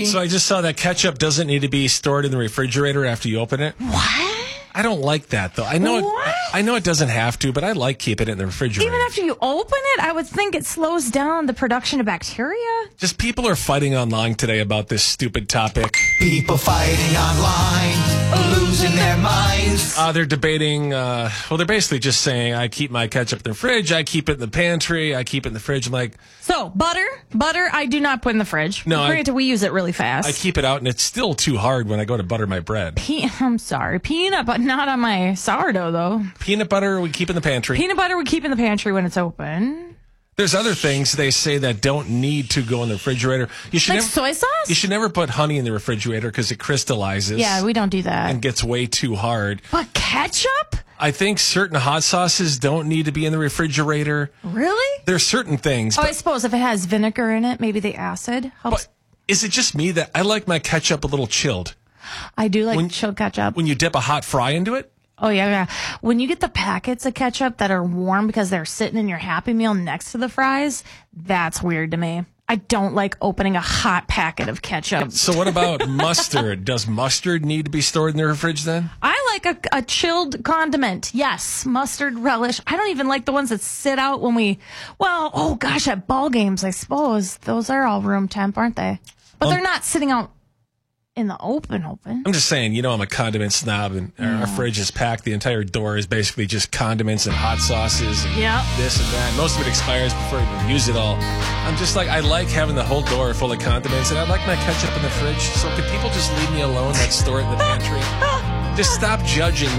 So I just saw that ketchup doesn't need to be stored in the refrigerator after you open it. What? I don't like that, though. I know it doesn't have to, but I like keeping it in the refrigerator. Even after you open it, I would think it slows down the production of bacteria. Just people are fighting online today about this stupid topic. People fighting online, losing their minds. They're debating, they're basically just saying, I keep my ketchup in the fridge, I keep it in the pantry, I keep it in the fridge. I'm like... So, butter, I do not put in the fridge. No, granted, we use it really fast. I keep it out, and it's still too hard when I go to butter my bread. I'm sorry. Peanut butter, not on my sourdough, though. Peanut butter we keep in the pantry. Peanut butter we keep in the pantry when it's open. There's other things they say that don't need to go in the refrigerator. Like soy sauce? You should never put honey in the refrigerator because it crystallizes. Yeah, we don't do that. And gets way too hard. But ketchup? I think certain hot sauces don't need to be in the refrigerator. Really? There's certain things. Oh, I suppose if it has vinegar in it, maybe the acid helps. But is it just me that I like my ketchup a little chilled? I do like chilled ketchup. When you dip a hot fry into it? Oh, yeah. When you get the packets of ketchup that are warm because they're sitting in your Happy Meal next to the fries, that's weird to me. I don't like opening a hot packet of ketchup. So what about mustard? Does mustard need to be stored in the fridge then? I like a chilled condiment. Yes, mustard relish. I don't even like the ones that sit out when at ball games, I suppose. Those are all room temp, aren't they? But they're not sitting out in the open. I'm just saying, I'm a condiment snob, and our fridge is packed. The entire door is basically just condiments and hot sauces and this and that. Most of it expires before you even use it all. I'm just like, I like having the whole door full of condiments, and I like my ketchup in the fridge. So could people just leave me alone and store it in the pantry? Just stop judging me.